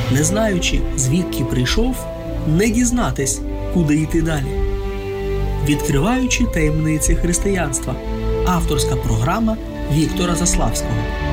Не знаючи, звідки прийшов, не дізнатись, куди йти далі. Відкриваючи таємниці християнства. Авторська програма Віктора Заславського.